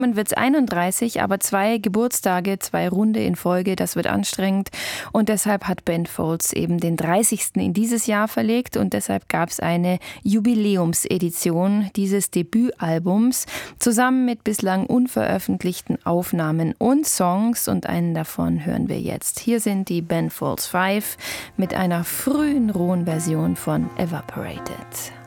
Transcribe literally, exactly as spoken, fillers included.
Man wird's einunddreißig, aber zwei Geburtstage, zwei Runde in Folge, das wird anstrengend. Und deshalb hat Ben Folds eben den dreißigsten in dieses Jahr verlegt und deshalb gab es eine Jubiläumsedition dieses Debütalbums zusammen mit bislang unveröffentlichten Aufnahmen und Songs und einen davon hören wir jetzt. Hier sind die Ben Folds fünf mit einer frühen rohen Version von Evaporated.